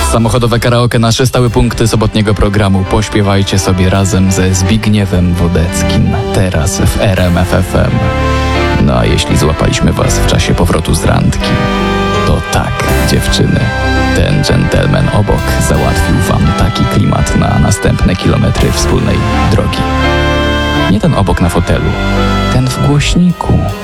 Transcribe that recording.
Samochodowe karaoke, nasze stałe punkty sobotniego programu. Pośpiewajcie sobie razem ze Zbigniewem Wodeckim. Teraz w RMF FM. No a jeśli złapaliśmy was w czasie powrotu z randki, to tak, dziewczyny, ten dżentelmen obok załatwił wam taki klimat na następne kilometry wspólnej drogi. Nie ten obok na fotelu, ten w głośniku.